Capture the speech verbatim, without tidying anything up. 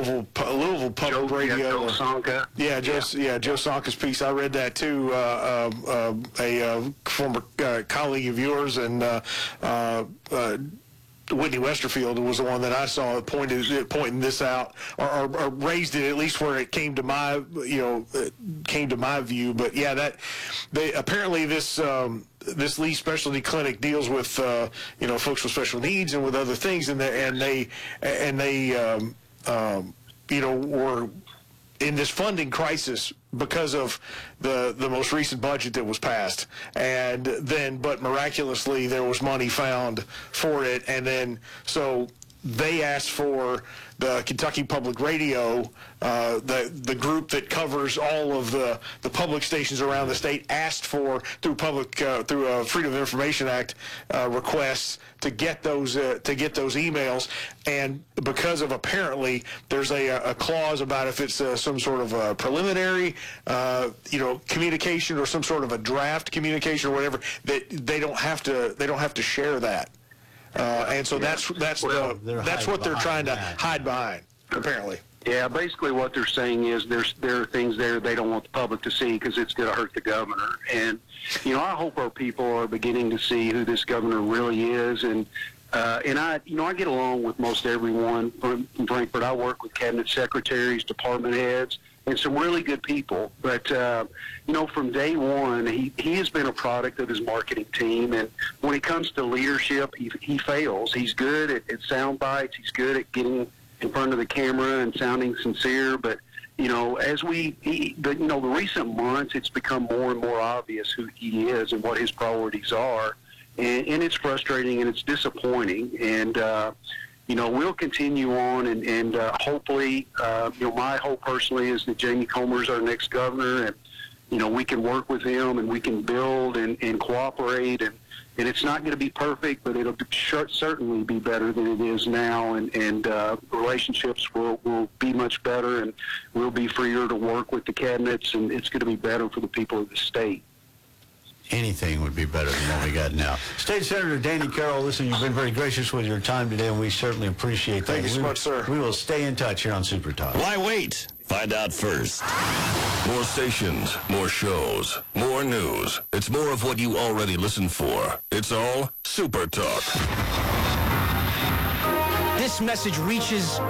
Louisville Louisville Public Joe, Radio. Yeah, Joe Sonka. Yeah, Joe, yeah. yeah, Joe Sonka's piece. I read that too. Uh, uh, uh, a uh, former uh, colleague of yours and uh, uh, uh, Whitney Westerfield was the one that I saw pointed pointing this out, or, or, or raised it at least where it came to my you know came to my view. But yeah, that they apparently this. Um, This Lee Specialty Clinic deals with uh, you know folks with special needs and with other things, and they and they and they um, um, you know were in this funding crisis because of the the most recent budget that was passed, and then but miraculously there was money found for it, and then so they asked for the Kentucky Public Radio, uh, the the group that covers all of the, the public stations around the state, asked for through public uh, through a Freedom of Information Act uh, requests to get those uh, to get those emails, and because of apparently there's a, a clause about if it's uh, some sort of a preliminary uh, you know communication or some sort of a draft communication or whatever, that they don't have to they don't have to share that. Uh, and so that's that's well, the that's what they're trying to that. hide behind, apparently. Yeah, basically what they're saying is there's there are things there they don't want the public to see because it's going to hurt the governor. And you know, I hope our people are beginning to see who this governor really is. And uh, and I you know I get along with most everyone from Frankfort. I work with cabinet secretaries, department heads, and some really good people. But, uh, you know, from day one, he, he has been a product of his marketing team. And when it comes to leadership, he, he fails. He's good at, at sound bites. He's good at getting in front of the camera and sounding sincere. But, you know, as we, he, the, you know, the recent months, it's become more and more obvious who he is and what his priorities are. And, and it's frustrating and it's disappointing. And, uh, you know, we'll continue on, and, and uh, hopefully, uh, you know, my hope personally is that Jamie Comer is our next governor, and, you know, we can work with him, and we can build and, and cooperate, and, and it's not going to be perfect, but it'll be, certainly be better than it is now, and, and uh, relationships will, will be much better, and we'll be freer to work with the cabinets, and it's going to be better for the people of the state. Anything would be better than what we got now. State Senator Danny Carroll, listen, you've been very gracious with your time today, and we certainly appreciate that. Thank you so we, much, sir. We will stay in touch here on Super Talk. Why wait? Find out first. More stations, more shows, more news. It's more of what you already listen for. It's all Super Talk. This message reaches